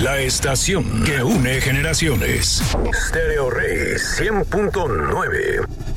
La estación que une generaciones. Stereo Rey 100.9.